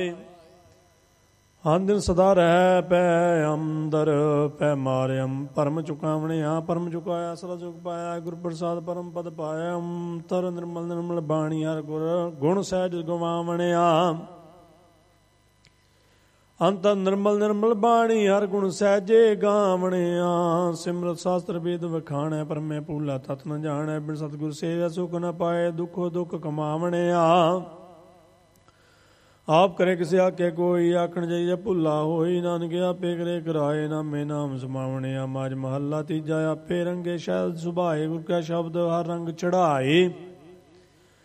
ਹਨ ਦਿਨ ਸਦਾ ਰਹਿ ਪੈ ਅੰਦਰ ਪੈ ਮਾਰਿਅਮ ਭਰਮ ਚੁਕਾਵਣਿਆ ਭਰਮ ਚੁਕਾਇਆ ਸਦਾ ਚੁਕ ਪਾਇਆ ਗੁਰ ਪ੍ਰਸਾਦ ਪਰਮ ਪਦ ਪਾਇਆ ਅੰਤਰ ਨਿਰਮਲ ਨਿਰਮਲ ਬਾਣੀ ਹਰ ਗੁਰ ਗੁਣ ਸਹਿਜ ਗਵਾਵਣਿਆ ਅੰਤਰ ਨਿਰਮਲ ਨਿਰਮਲ ਬਾਣੀ ਹਰ ਗੁਣ ਸਹਿਜੇ ਗਾਵਣਿਆ ਸਿਮਰਤ ਸ਼ਾਸਤਰ ਵੇਦ ਵਖਾਣੈ ਪਰਮੇ ਪੂਲਾ ਤਤ ਨ ਜਾਣੈ ਬਿਨ ਸਤਿਗੁਰ ਸੇਵਿਆ ਸੁਖ ਨ ਪਾਏ ਦੁਖੋ ਦੁਖ ਕਮਾਵਣਿਆ ਆਪ ਕਰੇ ਕਿਸੇ ਆਖੇ ਕੋਈ ਆਖਣ ਜਾਈਏ ਭੁੱਲਾ ਹੋਈ ਨਾਨਕ ਆਪੇ ਕਰੇ ਕਰਾਏ ਨਾਮੇ ਨਾਮ ਸਮਾਵਣਿਆ ਮਾਝ ਮਹੱਲਾ ਤੀਜਾ ਆਪੇ ਰੰਗੇ ਸ਼ੈਲ ਸੁਭਾਏ ਗੁਰ ਕਾ ਸ਼ਬਦ ਹਰ ਰੰਗ ਚੜਾਏ